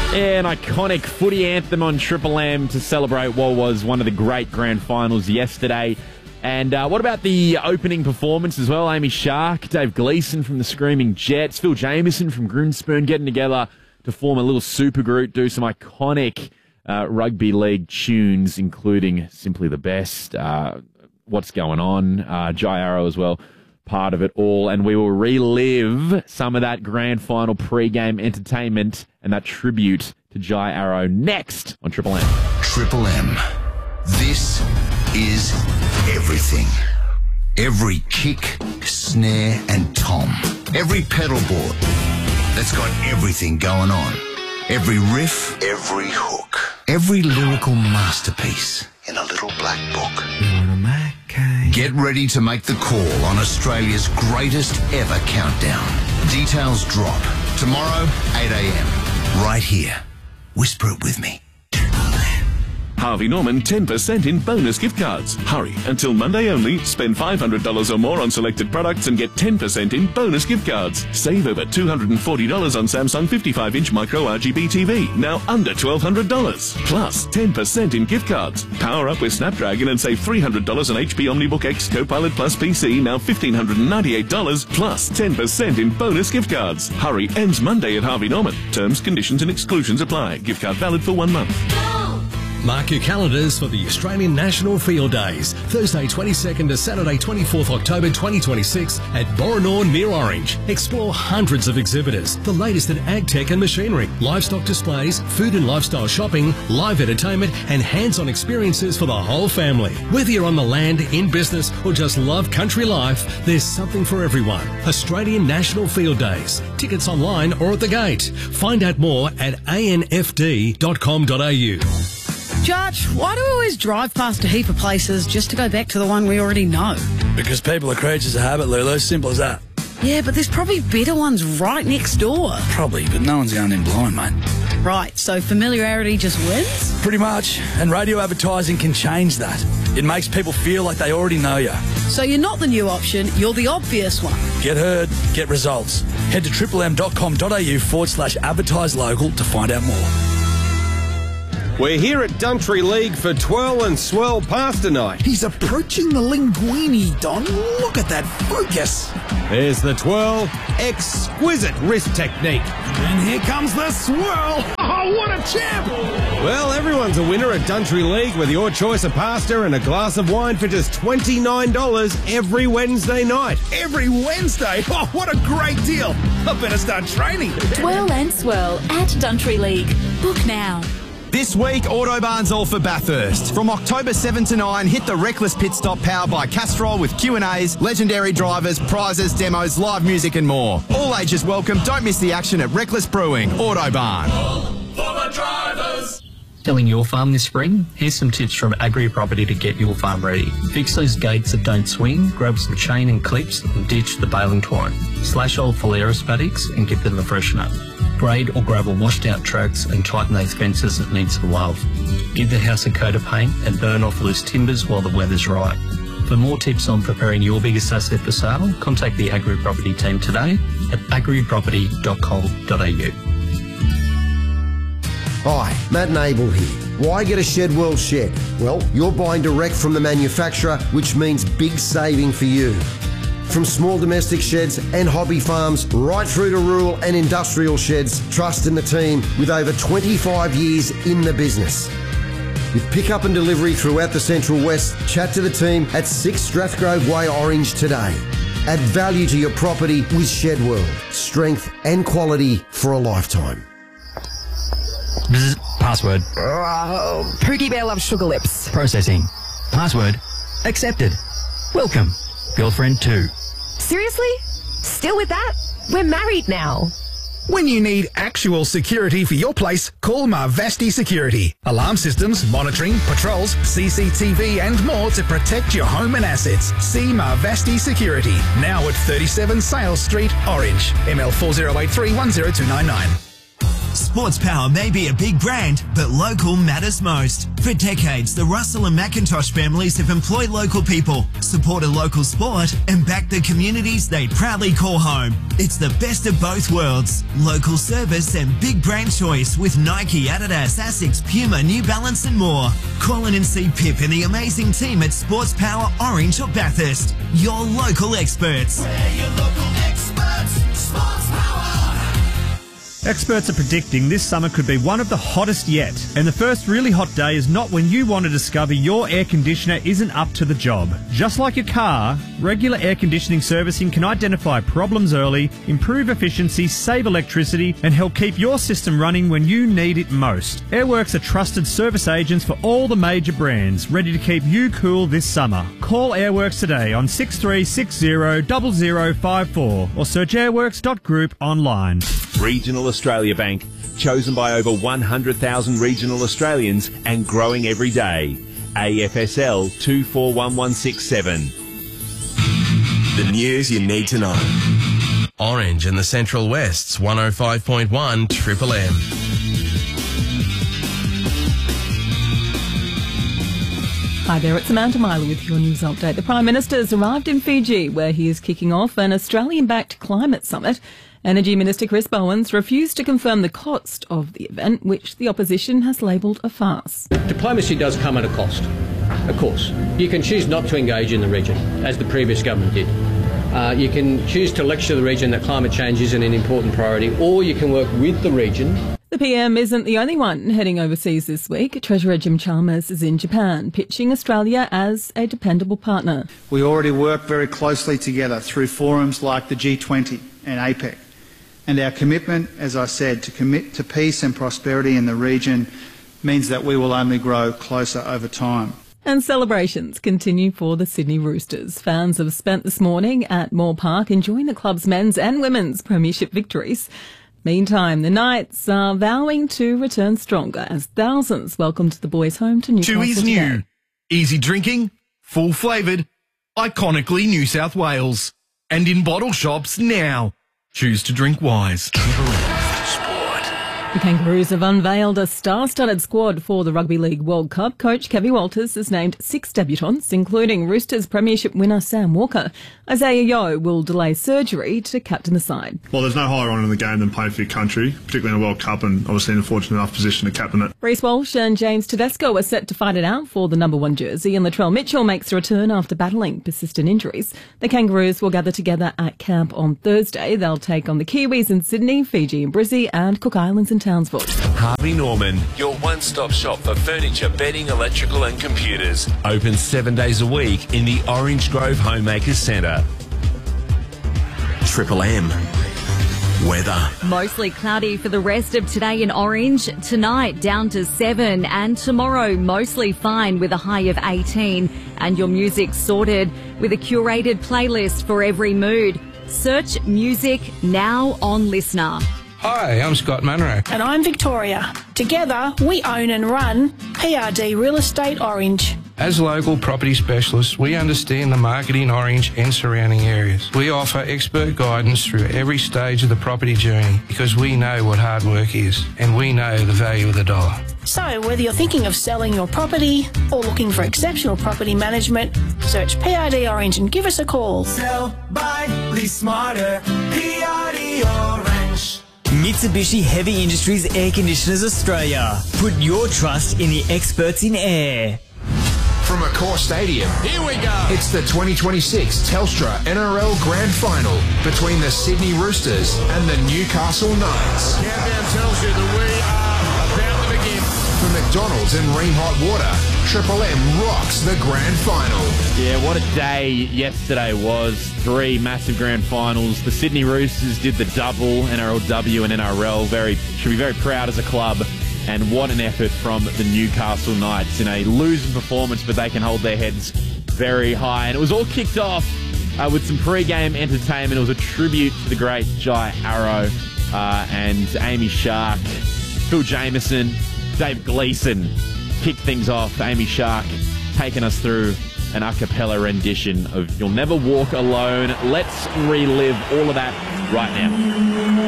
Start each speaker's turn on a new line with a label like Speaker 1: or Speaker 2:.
Speaker 1: An iconic footy anthem on Triple M to celebrate what was one of the great grand finals yesterday. And what about the opening performance as well? Amy Shark, Dave Gleeson from the Screaming Jets, Phil Jameson from Grinspoon getting together to form a little supergroup, do some iconic rugby league tunes, including Simply the Best, What's Going On, Jai Arrow as well, part of it all. And we will relive some of that grand final pre-game entertainment and that tribute to Jai Arrow next on Triple M.
Speaker 2: Triple M. This is everything. Every kick, snare and tom. Every pedal board that's got everything going on. Every riff, every hook. Every lyrical masterpiece in a little black book. Get ready to make the call on Australia's greatest ever countdown. Details drop tomorrow, 8 a.m. right here. Whisper it with me.
Speaker 3: Harvey Norman 10% in bonus gift cards. Hurry, until Monday only. Spend $500 or more on selected products and get 10% in bonus gift cards. Save over $240 on Samsung 55-inch micro RGB TV, now under $1,200. Plus 10% in gift cards. Power up with Snapdragon and save $300 on HP OmniBook X Copilot Plus PC, now $1,598. Plus 10% in bonus gift cards. Hurry, ends Monday at Harvey Norman. Terms, conditions and exclusions apply. Gift card valid for 1 month.
Speaker 4: Mark your calendars for the Australian National Field Days, Thursday 22nd to Saturday 24th October 2026 at Boronor near Orange. Explore hundreds of exhibitors, the latest in ag tech and machinery, livestock displays, food and lifestyle shopping, live entertainment and hands-on experiences for the whole family. Whether you're on the land, in business or just love country life, there's something for everyone. Australian National Field Days. Tickets online or at the gate. Find out more at anfd.com.au.
Speaker 5: Judge, why do we always drive past a heap of places just to go back to the one we already know?
Speaker 6: Because people are creatures of habit, Lulu. Simple as that.
Speaker 5: Yeah, but there's probably better ones right next door.
Speaker 6: Probably, but no one's going in blind, mate.
Speaker 5: Right, so familiarity just wins?
Speaker 6: Pretty much. And radio advertising can change that. It makes people feel like they already know you.
Speaker 5: So you're not the new option, you're the obvious one.
Speaker 6: Get heard, get results. Head to triplem.com.au/advertise local to find out more.
Speaker 7: We're here at Duntry League for Twirl and Swirl Pasta Night.
Speaker 8: He's approaching the linguine, Don. Look at that focus.
Speaker 7: There's the twirl. Exquisite wrist technique.
Speaker 8: And here comes the swirl. Oh, what a champ!
Speaker 7: Well, everyone's a winner at Duntry League with your choice of pasta and a glass of wine for just $29 every Wednesday night.
Speaker 8: Every Wednesday? Oh, what a great deal. I better start training.
Speaker 9: Twirl and Swirl at Duntry League. Book now.
Speaker 10: This week, Autobarn's all for Bathurst. From October 7 to 9, hit the Reckless Pit Stop powered by Castrol with Q&As, legendary drivers, prizes, demos, live music and more. All ages welcome. Don't miss the action at Reckless Brewing, Autobarn.
Speaker 11: All for the drivers. Selling your farm this spring? Here's some tips from Agri Property to get your farm ready. Fix those gates that don't swing, grab some chain and clips and ditch the baling twine. Slash old Phalaris paddocks and give them a freshen up. Grade or gravel washed out tracks and tighten those fences that need some love. Give the house a coat of paint and burn off loose timbers while the weather's right. For more tips on preparing your biggest asset for sale, contact the Agri Property team today at agriproperty.com.au.
Speaker 12: Hi, Matt and Abel here. Why get a Shed World shed? Well, you're buying direct from the manufacturer, which means big saving for you. From small domestic sheds and hobby farms, right through to rural and industrial sheds, trust in the team with over 25 years in the business. With pickup and delivery throughout the Central West, chat to the team at 6 Strathgrove Way, Orange today. Add value to your property with Shed World. Strength and quality for a lifetime.
Speaker 13: Password.
Speaker 14: Pookie Bear loves sugar lips.
Speaker 13: Processing. Password. Accepted. Welcome. Girlfriend 2.
Speaker 14: Seriously? Still with that? We're married now.
Speaker 8: When you need actual security for your place, call Marvasti Security. Alarm systems, monitoring, patrols, CCTV and more to protect your home and assets. See Marvasti Security, now at 37 Sales Street, Orange. ML 4083 10299.
Speaker 15: Sports Power may be a big brand, but local matters most. For decades, the Russell and McIntosh families have employed local people, supported local sport, and backed the communities they proudly call home. It's the best of both worlds. Local service and big brand choice with Nike, Adidas, Asics, Puma, New Balance and more. Call in and see Pip and the amazing team at Sports Power Orange or Bathurst. Your local experts.
Speaker 16: We're your local experts. Sports Power.
Speaker 17: Experts are predicting this summer could be one of the hottest yet, and the first really hot day is not when you want to discover your air conditioner isn't up to the job. Just like your car, regular air conditioning servicing can identify problems early, improve efficiency, save electricity, and help keep your system running when you need it most. Airworks are trusted service agents for all the major brands, ready to keep you cool this summer. Call Airworks today on 6360 0054 or search airworks.group online.
Speaker 18: Regional Australia Bank, chosen by over 100,000 regional Australians and growing every day. AFSL 241167.
Speaker 19: The news you need to know. Orange in the Central West's 105.1 Triple M.
Speaker 20: Hi there, it's Amanda Myler with your news update. The Prime Minister's arrived in Fiji, where he is kicking off an Australian-backed climate summit. Energy Minister Chris Bowens refused to confirm the cost of the event, which the opposition has labelled a farce.
Speaker 21: Diplomacy does come at a cost, of course. You can choose not to engage in the region, as the previous government did. You can choose to lecture the region that climate change isn't an important priority, or you can work with the region.
Speaker 20: The PM isn't the only one heading overseas this week. Treasurer Jim Chalmers is in Japan, pitching Australia as a dependable partner.
Speaker 22: We already work very closely together through forums like the G20 and APEC. And our commitment, as I said, to commit to peace and prosperity in the region means that we will only grow closer over time.
Speaker 20: And celebrations continue for the Sydney Roosters. Fans have spent this morning at Moore Park enjoying the club's men's and women's premiership victories. Meantime, the Knights are vowing to return stronger as thousands welcomed the boys home to Newcastle
Speaker 23: Chewy's
Speaker 20: today.
Speaker 23: new. Easy drinking, full flavoured, iconically New South Wales. And in bottle shops now. Choose to drink wise.
Speaker 20: The Kangaroos have unveiled a star-studded squad for the Rugby League World Cup. Coach Kevin Walters has named 6 debutants, including Roosters premiership winner Sam Walker. Isaiah Yeo will delay surgery to captain the side.
Speaker 24: Well, there's no higher honour in the game than playing for your country, particularly in a World Cup, and obviously in a fortunate enough position to captain it.
Speaker 20: Reece Walsh and James Tedesco are set to fight it out for the number 1 jersey, and Latrell Mitchell makes a return after battling persistent injuries. The Kangaroos will gather together at camp on Thursday. They'll take on the Kiwis in Sydney, Fiji in Brizzy, and Cook Islands in Townsville.
Speaker 18: Harvey Norman, your one-stop shop for furniture, bedding, electrical and computers. Open 7 days a week in the Orange Grove Homemakers Centre.
Speaker 19: Triple M. Weather.
Speaker 25: Mostly cloudy for the rest of today in Orange. Tonight down to 7 and tomorrow mostly fine with a high of 18. And your music sorted with a curated playlist for every mood. Search music now on Listener.
Speaker 26: Hi, I'm Scott Munro.
Speaker 27: And I'm Victoria. Together, we own and run PRD Real Estate Orange.
Speaker 26: As local property specialists, we understand the market in Orange and surrounding areas. We offer expert guidance through every stage of the property journey because we know what hard work is and we know the value of the dollar.
Speaker 27: So whether you're thinking of selling your property or looking for exceptional property management, search PRD Orange and give us a call.
Speaker 16: Sell, buy, lease smarter. PRD Orange.
Speaker 28: Mitsubishi Heavy Industries Air Conditioners Australia. Put your trust in the experts in air.
Speaker 29: From Accor Stadium, here we go. It's the 2026 Telstra NRL Grand Final between the Sydney Roosters and the Newcastle Knights.
Speaker 16: Countdown tells you that we are about to begin.
Speaker 29: For McDonald's and Ream Hot Water, Triple M rocks the Grand Final.
Speaker 1: Yeah, what a day yesterday was. 3 massive grand finals. The Sydney Roosters did the double, NRLW and NRL. Should be very proud as a club. And what an effort from the Newcastle Knights in a losing performance, but they can hold their heads very high. And it was all kicked off with some pre-game entertainment. It was a tribute to the great Jai Arrow and Amy Shark, Phil Jameson, Dave Gleeson kicked things off. Amy Shark taking us through an a cappella rendition of You'll Never Walk Alone. Let's relive all of that right now.